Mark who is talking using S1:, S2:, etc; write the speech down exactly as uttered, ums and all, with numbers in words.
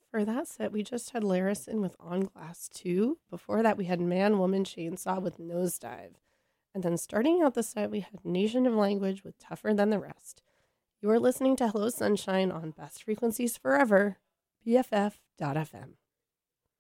S1: For that set, we just had Larison with On Glass two. Before that, we had Man, Woman, Chainsaw with Nosedive. And then starting out the set, we had Nation of Language with Tougher Than the Rest. You are listening to Hello Sunshine on Best Frequencies Forever, B F F dot F M.